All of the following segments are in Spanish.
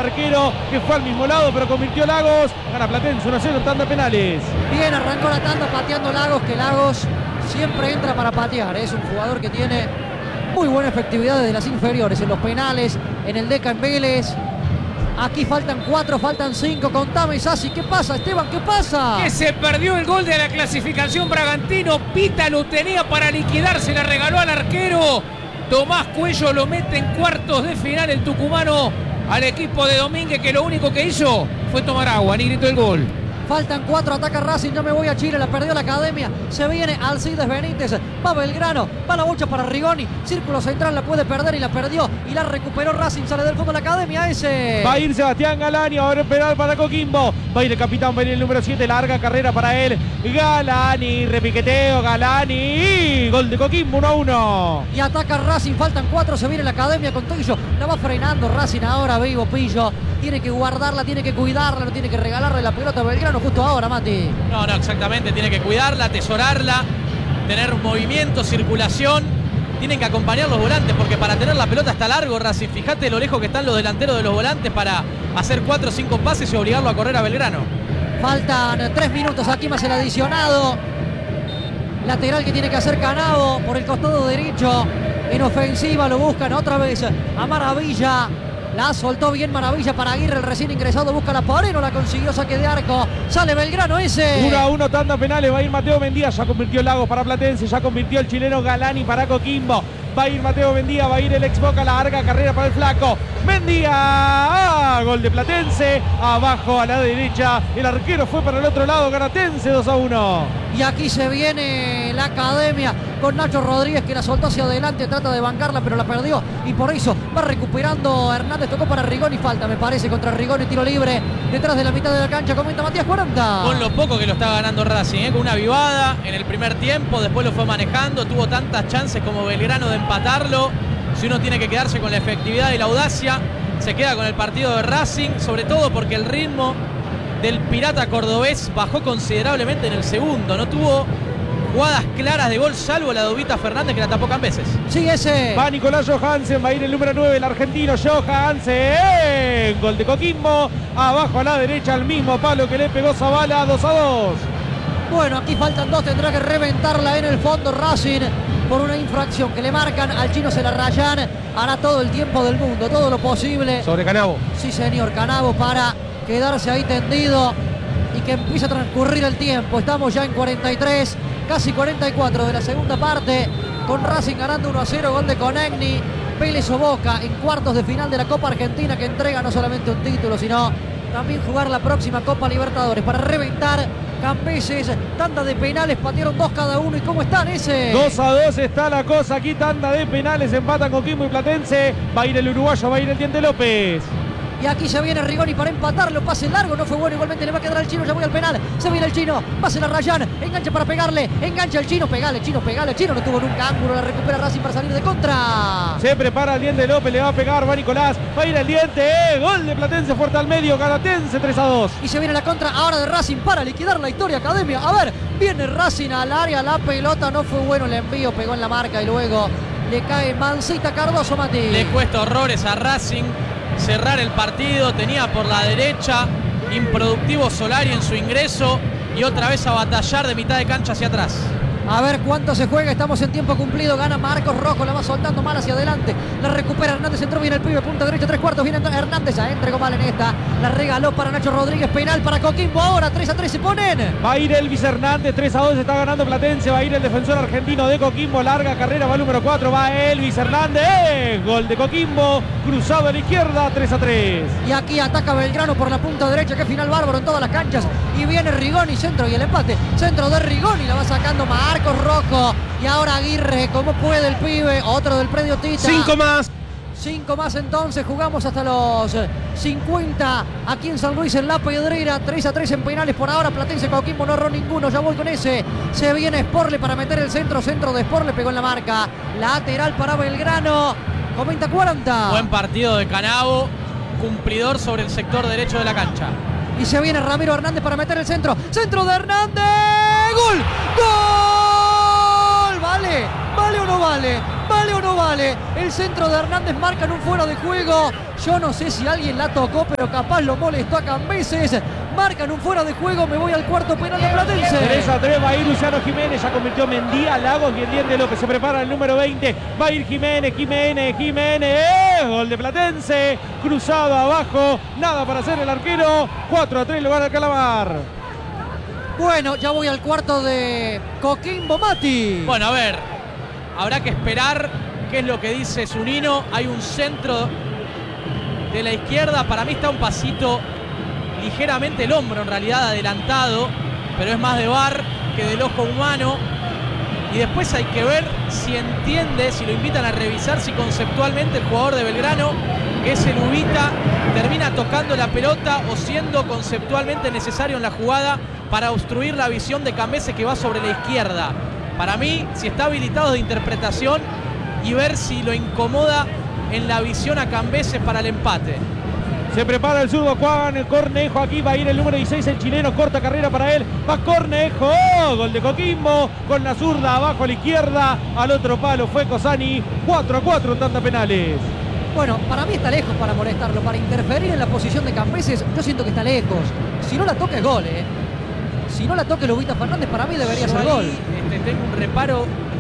arquero que fue al mismo lado, pero convirtió Lagos. Gana Platense 1-0 en tanda de penales. Bien, arrancó la tanda pateando Lagos, que Lagos siempre entra para patear. Es un jugador que tiene muy buena efectividad desde las inferiores, en los penales, en el Deca en Vélez. Aquí faltan 4, faltan 5. Contame, Sassi, ¿qué pasa, Esteban? ¿Qué pasa? Que se perdió el gol de la clasificación Bragantino. Pita lo tenía para liquidar, se la regaló al arquero. Tomás Cuello lo mete en cuartos de final el tucumano al equipo de Domínguez, que lo único que hizo fue tomar agua, ni gritó el gol. Faltan 4, ataca Racing, yo me voy a Chile, la perdió la Academia, se viene Alcides Benítez, va Belgrano, va la bocha para Rigoni, círculo central, la puede perder y la perdió, y la recuperó Racing, sale del fondo la Academia, ese. Va a ir Sebastián Galani, ahora el penal para Coquimbo, va a ir el capitán, va a ir el número 7, larga carrera para él, Galani, repiqueteo, Galani, gol de Coquimbo, 1-1. Y ataca Racing, faltan 4, se viene la Academia con Pillo, la va frenando Racing ahora, vivo Pillo, tiene que guardarla, tiene que cuidarla, no tiene que regalarle la pelota a Belgrano justo ahora, Mati. No, exactamente, tiene que cuidarla, atesorarla, tener movimiento, circulación. Tienen que acompañar los volantes, porque para tener la pelota está largo Racing. Fíjate lo lejos que están los delanteros de los volantes para hacer 4 o 5 pases y obligarlo a correr a Belgrano. Faltan 3 minutos aquí más el adicionado. Lateral que tiene que hacer Canavo por el costado derecho. En ofensiva lo buscan otra vez a Maravilla. La soltó bien Maravilla para Aguirre, el recién ingresado, busca la pared, no la consiguió, saque de arco, sale Belgrano ese. 1-1, tanda penales, va a ir Mateo Mendía, ya convirtió Lagos para Platense, ya convirtió el chileno Galani para Coquimbo. Va a ir Mateo Mendía, va a ir el ex Boca, larga carrera para el flaco. Mendía, gol de Platense, abajo a la derecha, el arquero fue para el otro lado, Ganatense 2-1. Y aquí se viene la Academia con Nacho Rodríguez, que la soltó hacia adelante, trata de bancarla pero la perdió y por eso va recuperando Hernández, tocó para Rigoni, falta me parece contra Rigoni, tiro libre detrás de la mitad de la cancha, comenta Matías 40. Con lo poco que lo está ganando Racing, con una avivada en el primer tiempo, después lo fue manejando, tuvo tantas chances como Belgrano de empatarlo. Si uno tiene que quedarse con la efectividad y la audacia, se queda con el partido de Racing, sobre todo porque el ritmo del Pirata cordobés bajó considerablemente en el segundo, no tuvo jugadas claras de gol, salvo la de Ubita Fernández, que la tapó veces. Sí, ese. Va Nicolás Johansen, va a ir el número 9, el argentino Johansen. Gol de Coquimbo, abajo a la derecha, al mismo palo que le pegó Zavala, 2-2. Bueno, aquí faltan 2, tendrá que reventarla en el fondo Racing por una infracción que le marcan, al chino se la rayan, hará todo el tiempo del mundo, todo lo posible. Sobre Canavo. Sí, señor, Canavo para quedarse ahí tendido y que empiece a transcurrir el tiempo. Estamos ya en 43, casi 44 de la segunda parte, con Racing ganando 1-0, gol de Conegni. Vélez o Boca en cuartos de final de la Copa Argentina, que entrega no solamente un título, sino también jugar la próxima Copa Libertadores para reventar Campeses. Tanda de penales, patearon 2 cada uno. ¿Y cómo están ese? 2-2 está la cosa aquí, tanda de penales, empatan Coquimbo y Platense. Va a ir el uruguayo, va a ir el Diente López. Y aquí se viene Rigoni para empatarlo, pase largo, no fue bueno, igualmente le va a quedar al chino, ya voy al penal, se viene el chino, pase la Rayán, engancha para pegarle, engancha el chino, pegale, chino, no tuvo nunca ángulo, la recupera Racing para salir de contra. Se prepara el Diente López, le va a pegar, va Nicolás, va a ir el Diente, gol de Platense, fuerte al medio, Ganatense 3-2. Y se viene la contra ahora de Racing para liquidar la historia Academia, a ver, viene Racing al área, la pelota, no fue bueno el envío, pegó en la marca y luego le cae Mancita Cardoso, Mati. Le cuesta horrores a Racing cerrar el partido, tenía por la derecha improductivo Solari en su ingreso y otra vez a batallar de mitad de cancha hacia atrás. A ver cuánto se juega, estamos en tiempo cumplido, gana Marcos Rojo, la va soltando mal hacia adelante, la recupera Hernández, entró bien el pibe, punta derecha, 3/4, viene Hernández, entregó mal en esta, la regaló para Nacho Rodríguez, penal para Coquimbo, ahora 3-3 se ponen. Va a ir Elvis Hernández, 3-2, está ganando Platense, va a ir el defensor argentino de Coquimbo, larga carrera, va el número 4, va Elvis Hernández, gol de Coquimbo, cruzado a la izquierda, 3-3. Y aquí ataca Belgrano por la punta derecha, que final bárbaro en todas las canchas, y viene Rigoni, centro y el empate, centro de Rigoni, la va sacando Marcos Rojo, y ahora Aguirre, como puede el pibe, otro del predio Tita. 5 más. 5 más entonces, jugamos hasta los 50 aquí en San Luis en La Pedrera, 3-3 en penales por ahora, Platense, Coquimbo no erró ninguno, ya voy con ese, se viene Sporle para meter el centro de Sporle, pegó en la marca, lateral para Belgrano, comenta 40. Buen partido de Canavo, cumplidor sobre el sector derecho de la cancha. Y se viene Ramiro Hernández para meter el centro de Hernández, ¡gol! ¡Gol! ¿Vale? ¿Vale o no vale? ¿Vale o no vale? El centro de Hernández marca en un fuera de juego. Yo no sé si alguien la tocó, pero capaz lo molestó a Cambeses. Marcan un fuera de juego, me voy al cuarto penal de Platense. 3-3, va a ir Luciano Jiménez, ya convirtió Mendía, Lagos y el Diente López. Se prepara el número 20, va a ir Jiménez. Gol de Platense, cruzado abajo, nada para hacer el arquero. 4-3, lo gana el Calamar. Bueno, ya voy al cuarto de Coquimbo, Mati. Bueno, a ver, habrá que esperar qué es lo que dice Zunino. Hay un centro de la izquierda, para mí está un pasito ligeramente el hombro en realidad adelantado, pero es más de VAR que del ojo humano. Y después hay que ver si entiende, si lo invitan a revisar, si conceptualmente el jugador de Belgrano, que es el Ubita, termina tocando la pelota o siendo conceptualmente necesario en la jugada para obstruir la visión de Cambeses, que va sobre la izquierda. Para mí, si está habilitado de interpretación y ver si lo incomoda en la visión a Cambeses para el empate. Se prepara el zurdo Juan, el Cornejo, aquí va a ir el número 16, el chileno, corta carrera para él, va Cornejo, gol de Coquimbo, con la zurda abajo a la izquierda, al otro palo fue Cosani, 4-4 en tanda penales. Bueno, para mí está lejos para molestarlo, para interferir en la posición de Cambeses, yo siento que está lejos. Si no la toca es gol, Si no la toca el Ubita Fernández, para mí debería ser gol. Tengo un reparo,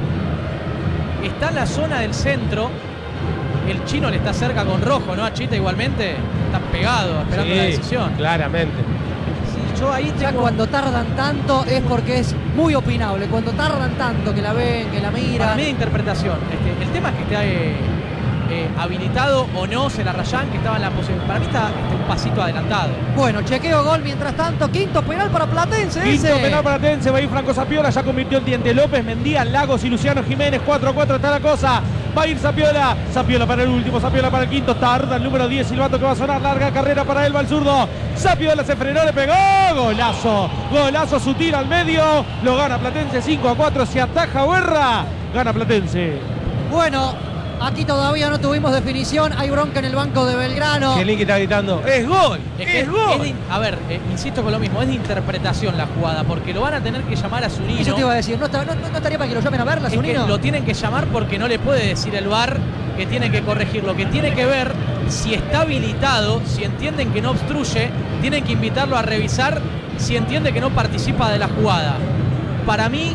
está en la zona del centro. El chino le está cerca con rojo, ¿no? A Chita igualmente. Está pegado, esperando la decisión. Claramente. Sí, yo ahí Ya cuando tardan tanto es porque es muy opinable. Cuando tardan tanto que la ven, que la miran. Para mí de interpretación. El tema es que esté habilitado o no Celarrayán, que estaba en la posición. Para mí está un pasito adelantado. Bueno, chequeo gol mientras tanto. Quinto penal para Platense. Quinto penal para Platense, va a ir Franco Zapiola, ya convirtió el Diente López, Mendía, Lagos y Luciano Jiménez. 4-4 está la cosa. Va a ir Zapiola, Zapiola para el último, Zapiola para el quinto, tarda el número 10, silbato que va a sonar, larga carrera para él, va el zurdo, Zapiola se frenó, le pegó, golazo sutil al medio, lo gana Platense 5-4, se ataja Guerra, gana Platense. Bueno, aquí todavía no tuvimos definición, hay bronca en el banco de Belgrano. Chiellini que está gritando, ¡es gol! ¡Es gol! A ver, insisto con lo mismo, es de interpretación la jugada, porque lo van a tener que llamar a Zunino. Eso te iba a decir, ¿no estaría para que lo llamen a verla, Zunino? Lo tienen que llamar porque no le puede decir el VAR que tiene que corregirlo, que tiene que ver si está habilitado, si entienden que no obstruye, tienen que invitarlo a revisar si entiende que no participa de la jugada. Para mí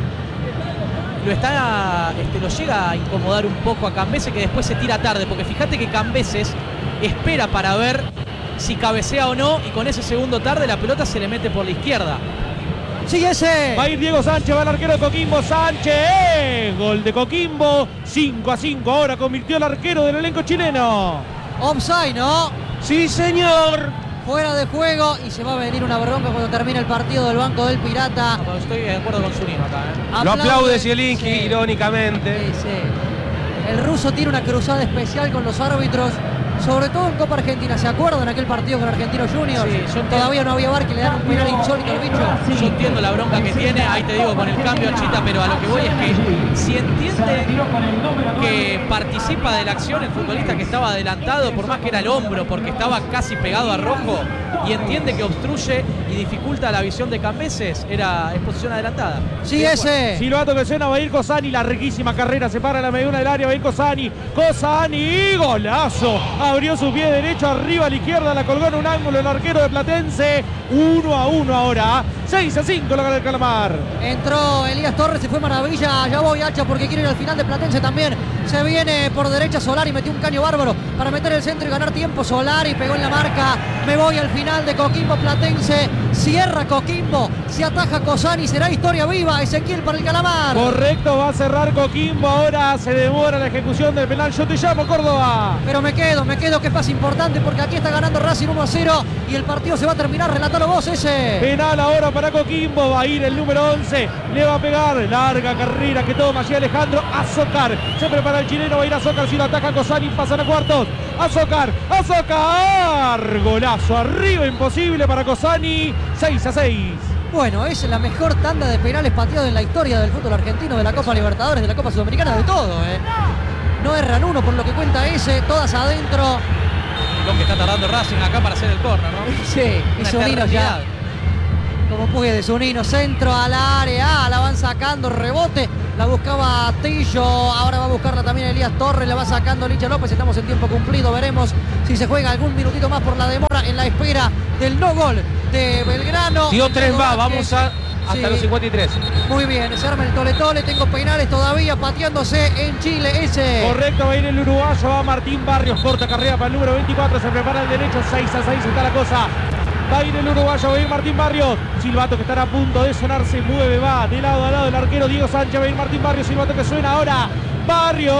lo llega a incomodar un poco a Cambeses, que después se tira tarde, porque fíjate que Cambeses espera para ver si cabecea o no, y con ese segundo tarde la pelota se le mete por la izquierda. Sí, ese. Va a ir Diego Sánchez, va el arquero de Coquimbo, Sánchez, gol de Coquimbo, 5-5, ahora convirtió el arquero del elenco chileno. Offside, ¿no? ¡Sí, señor! Fuera de juego y se va a venir una bronca cuando termine el partido del banco del Pirata. No, estoy de acuerdo con Zunino acá. Lo aplaude Chiellini, irónicamente. Sí, sí. El ruso tiene una cruzada especial con los árbitros, sobre todo en Copa Argentina. ¿Se acuerdan aquel partido con Argentinos Juniors? Sí, Todavía no había VAR, que le dan un penal insólito al bicho. Yo entiendo la bronca que tiene, ahí te digo con el cambio a Chita, pero a lo que voy es que si entiende que participa de la acción el futbolista que estaba adelantado, por más que era el hombro, porque estaba casi pegado a rojo, y entiende que obstruye y dificulta la visión de Cambeses, es posición adelantada. Sí, ese. Silbato que suena, va a ir Cosani, larguísima carrera, se para la mediana del área, va a ir Cosani, golazo, abrió su pie derecho, arriba a la izquierda, la colgó en un ángulo el arquero de Platense, 1-1 ahora, 6-5 lo gana el Calamar. Entró Elías Torres, se fue maravilla, ya voy Hacha porque quiere ir al final de Platense también. Se viene por derecha Solari, metió un caño bárbaro para meter el centro y ganar tiempo. Solari pegó en la marca, me voy al final de Coquimbo Platense, cierra Coquimbo, se ataja Cosani, será historia viva, Ezequiel para el Calamar. Correcto, va a cerrar Coquimbo, ahora se demora la ejecución del penal, yo te llamo Córdoba. Pero me quedo que es más importante porque aquí está ganando Racing 1-0 y el partido se va a terminar, relatalo vos ese. Penal ahora para Coquimbo, va a ir el número 11, le va a pegar, larga carrera que toma allí Alejandro Azócar, se prepara el chileno, va a ir Azócar, si lo ataca Cosani, pasan a cuartos, Azócar, golazo arriba, imposible para Cosani, 6-6. Bueno, es la mejor tanda de penales pateados en la historia del fútbol argentino, de la Copa Libertadores, de la Copa Sudamericana, de todo, No erran uno por lo que cuenta ese, todas adentro. Lo que está tardando Racing acá para hacer el córner, ¿no? Sí, y Zunino ya. Como puede, Zunino, centro al área, la van sacando, rebote. La buscaba Tillo, ahora va a buscarla también Elías Torres, la va sacando Licha López. Estamos en tiempo cumplido, veremos si se juega algún minutito más por la demora en la espera del no gol de Belgrano. Dio 3 más, vamos hasta los 53. Muy bien, se arma el tole-tole, tengo penales todavía pateándose en Chile ese. Correcto, va a ir el uruguayo, va Martín Barrios, corta carrera para el número 24, se prepara el derecho, 6-6 está la cosa. Va a ir el uruguayo, va a ir Martín Barrios. Silbato que estará a punto de sonar, se mueve, va de lado a lado el arquero Diego Sánchez. Va a ir Martín Barrios, silbato que suena ahora. Barrios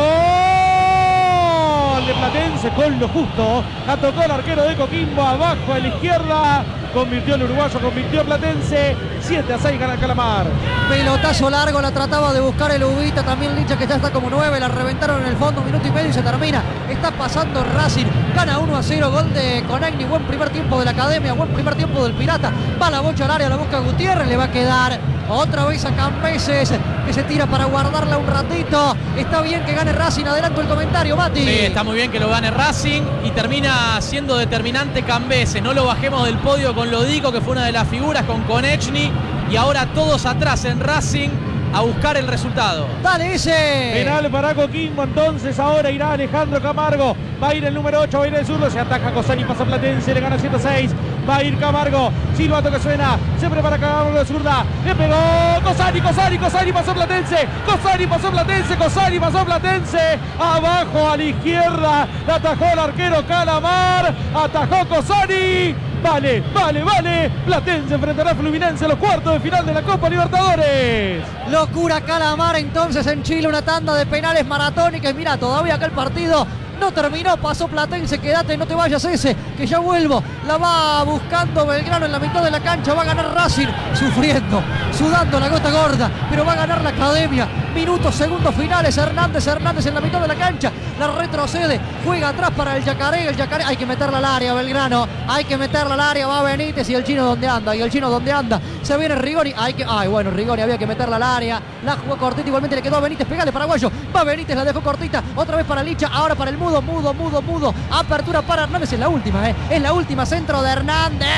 de Platense con lo justo. La tocó el arquero de Coquimbo, abajo a la izquierda. Convirtió el uruguayo, convirtió Platense. 7-6 gana el Calamar. Pelotazo largo, la trataba de buscar el Ubita. También Licha que ya está como 9. La reventaron en el fondo, 1 minuto y medio y se termina. Está pasando Racing. Gana 1-0. Gol de Conegni. Buen primer tiempo de la Academia. Buen primer tiempo del Pirata. Va la bocha al área, la busca Gutiérrez. Le va a quedar otra vez a Cambeses, que se tira para guardarla un ratito. Está bien que gane Racing. Adelanto el comentario, Mati. Sí, está muy bien que lo gane Racing y termina siendo determinante Cambeses. No lo bajemos del podio con Lodico, que fue una de las figuras, con Konechny, y ahora todos atrás en Racing a buscar el resultado. Dale ese. Penal para Coquimbo, entonces ahora irá Alejandro Camargo. Va a ir el número 8, va a ir el zurdo, se ataca Cosani, pasa Platense, le gana 106. Va a ir Camargo, silbato que suena, se prepara Camargo de zurda, le pegó Cosani, pasó Platense, Cosani pasó Platense, abajo a la izquierda, la atajó el arquero Calamar, atajó Cosani. Vale. Platense enfrentará a Fluminense en los cuartos de final de la Copa Libertadores. Locura Calamar entonces en Chile, una tanda de penales maratónicas. Mira, todavía acá el partido no terminó, pasó Platense, quédate, no te vayas ese, que ya vuelvo. La va buscando Belgrano en la mitad de la cancha, va a ganar Racing, sufriendo, sudando la gota gorda, pero va a ganar la Academia. Minutos, segundos finales, Hernández en la mitad de la cancha, la retrocede, juega atrás para el Yacaré, hay que meterla al área Belgrano, va Benítez y el chino donde anda, se viene Rigoni, Rigoni había que meterla al área, la jugó cortita, igualmente le quedó a Benítez, pegale paraguayo, va Benítez, la dejó cortita, otra vez para Licha, ahora para el mudo, apertura para Hernández, es la última, centro de Hernández,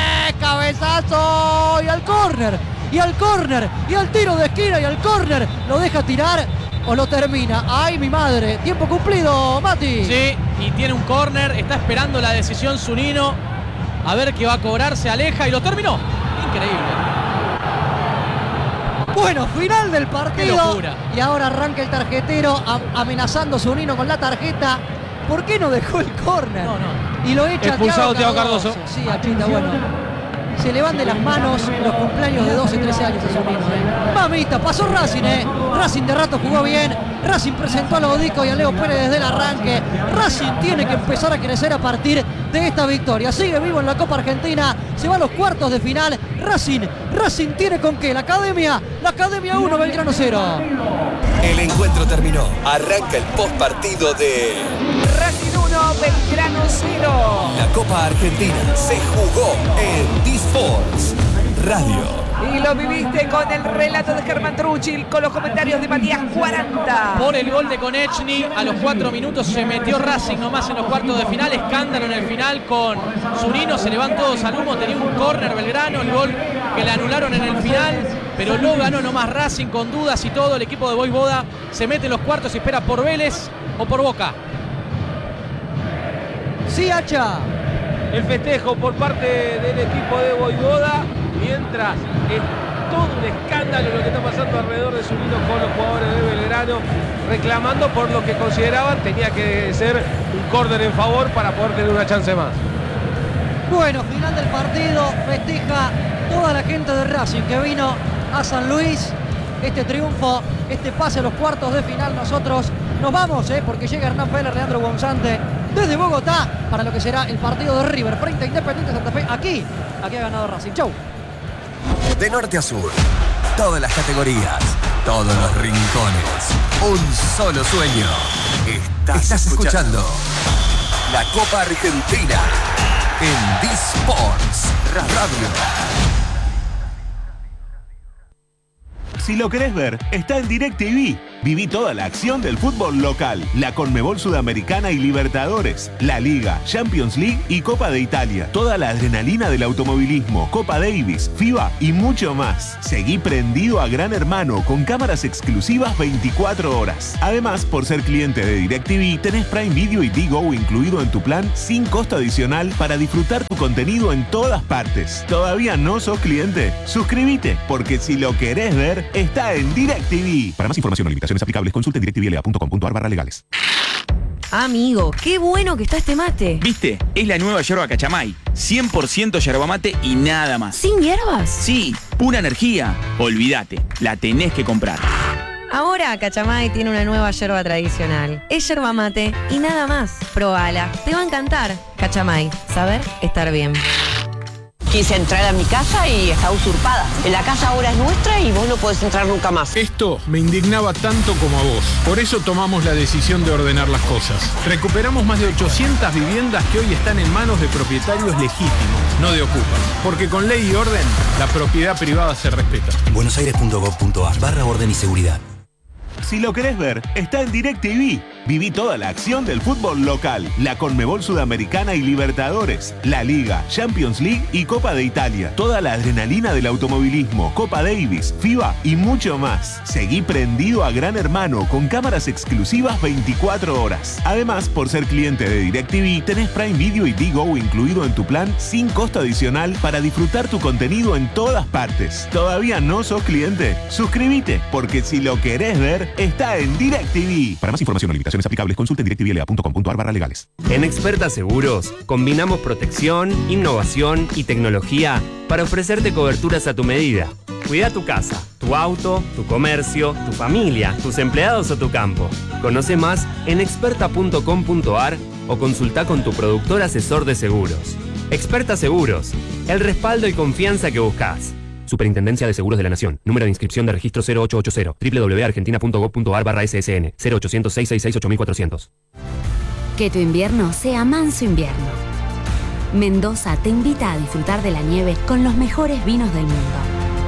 cabezazo y al córner, y al tiro de esquina y al córner, lo deja tirar o lo termina. ¡Ay, mi madre! Tiempo cumplido, Mati. Sí, y tiene un córner, está esperando la decisión Zunino, a ver qué va a cobrar, se aleja y lo terminó. Increíble. Bueno, final del partido. Qué locura. Y ahora arranca el tarjetero amenazando a Zunino con la tarjeta. ¿Por qué no dejó el córner? No. Y lo echa expulsado Thiago Cardoso. Sí, Achita, bueno. Se le van de las manos los cumpleaños de 12, 13 años a Zunino. Mamita, pasó Racing, Racing de rato jugó bien. Racing presentó a Lodico y a Leo Pérez desde el arranque. Racing tiene que empezar a crecer a partir de esta victoria. Sigue vivo en la Copa Argentina. Se va a los cuartos de final. Racing tiene con qué. La Academia 1, Belgrano 0. El encuentro terminó. Arranca el postpartido de Racing 1, Belgrano 0. la Copa Argentina. Se jugó en D-Sports Radio. Y lo viviste con el relato de Germán Truchil, con los comentarios de Matías 40. Por el gol de Konechny, a los 4 minutos se metió Racing nomás en los cuartos de final. Escándalo en el final con Zunino, se le van todos al humo. Tenía un córner Belgrano, el gol que le anularon en el final, pero lo ganó nomás Racing con dudas y todo. El equipo de Voivoda se mete en los cuartos y espera por Vélez o por Boca. Sí, Hacha. El festejo por parte del equipo de Voivoda, mientras es todo un escándalo lo que está pasando alrededor de Zunino con los jugadores de Belgrano, reclamando por lo que consideraban tenía que ser un córner en favor para poder tener una chance más. Bueno, final del partido, festeja toda la gente de Racing que vino a San Luis. Este triunfo, este pase a los cuartos de final. Nosotros nos vamos, porque llega Hernán Feller, Leandro Gonzante desde Bogotá para lo que será el partido de River frente a Independiente Santa Fe. Aquí ha ganado Racing. Chau. De norte a sur, todas las categorías, todos los rincones, un solo sueño. Estás escuchando la Copa Argentina en D-Sports Radio. Si lo querés ver, está en DirecTV. Viví toda la acción del fútbol local, la Conmebol Sudamericana y Libertadores, la Liga, Champions League y Copa de Italia. Toda la adrenalina del automovilismo, Copa Davis, FIBA y mucho más. Seguí prendido a Gran Hermano con cámaras exclusivas 24 horas. Además, por ser cliente de DirecTV, tenés Prime Video y Tigo incluido en tu plan sin costo adicional para disfrutar tu contenido en todas partes. ¿Todavía no sos cliente? Suscríbete, porque si lo querés ver, está en DirecTV. Para más información o limitaciones aplicables, consulte en directvla.com.ar/legales. Amigo, qué bueno que está este mate. ¿Viste? Es la nueva yerba Cachamay. 100% yerba mate y nada más. ¿Sin hierbas? Sí, pura energía. Olvídate, la tenés que comprar. Ahora Cachamay tiene una nueva yerba tradicional. Es yerba mate y nada más. Probala, te va a encantar. Cachamay, saber estar bien. Quise entrar a mi casa y está usurpada. La casa ahora es nuestra y vos no podés entrar nunca más. Esto me indignaba tanto como a vos. Por eso tomamos la decisión de ordenar las cosas. Recuperamos más de 800 viviendas que hoy están en manos de propietarios legítimos, no de ocupas. Porque con ley y orden, la propiedad privada se respeta. buenosaires.gov.ar/orden y seguridad. Si lo querés ver, está en DirecTV. Viví toda la acción del fútbol local, la Conmebol Sudamericana y Libertadores, la Liga, Champions League y Copa de Italia. Toda la adrenalina del automovilismo, Copa Davis, FIBA y mucho más. Seguí prendido a Gran Hermano con cámaras exclusivas 24 horas. Además, por ser cliente de DirecTV, tenés Prime Video y Tigo incluido en tu plan sin costo adicional para disfrutar tu contenido en todas partes. ¿Todavía no sos cliente? Suscríbete, porque si lo querés ver, está en DirecTV. Para más información o limitaciones aplicables, consulte en directvla.com.ar/legales. En Experta Seguros, combinamos protección, innovación y tecnología para ofrecerte coberturas a tu medida. Cuida tu casa, tu auto, tu comercio, tu familia, tus empleados o tu campo. Conoce más en experta.com.ar o consulta con tu productor asesor de seguros. Experta Seguros, el respaldo y confianza que buscas. Superintendencia de Seguros de la Nación. Número de inscripción de registro 0880. www.argentina.gov.ar/SSN. 0800-666-8400. Que tu invierno sea manso invierno. Mendoza te invita a disfrutar de la nieve con los mejores vinos del mundo.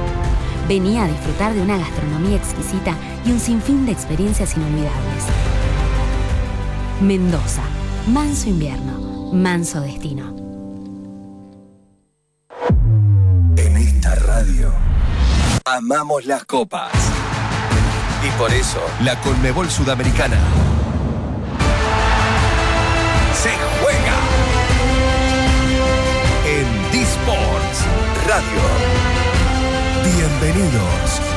Vení a disfrutar de una gastronomía exquisita y un sinfín de experiencias inolvidables. Mendoza. Manso invierno. Manso destino. Radio. Amamos las copas. Y por eso, la Conmebol Sudamericana se juega en D-Sports Radio. Bienvenidos.